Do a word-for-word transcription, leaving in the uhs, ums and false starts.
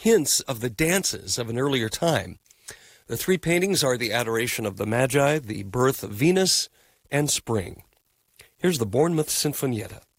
hints of the dances of an earlier time. The three paintings are the Adoration of the Magi, the Birth of Venus, and Spring. Here's the Bournemouth Sinfonietta.